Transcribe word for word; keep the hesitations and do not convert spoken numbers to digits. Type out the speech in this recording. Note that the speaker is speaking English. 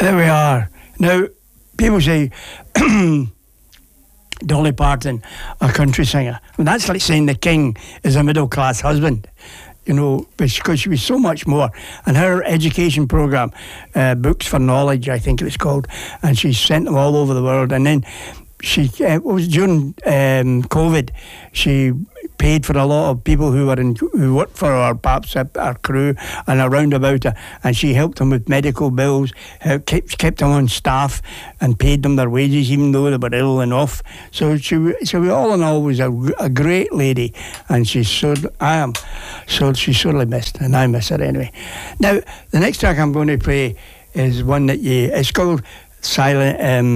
There we are. Now, people say Dolly Parton, a country singer. And that's like saying the King is a middle-class husband, you know, because she was so much more. And her education programme, uh, Books for Knowledge, I think it was called, and she sent them all over the world. And then she, uh, it was during um, COVID, she paid for a lot of people who were in, who worked for her, perhaps our crew and around about her, and she helped them with medical bills, uh, kept kept them on staff, and paid them their wages even though they were ill and off. So she, so all in all, was a, a great lady, and she's so I am, so she's sorely missed, and I miss her anyway. Now, the next track I'm going to play is one that you. It's called Silent. Um,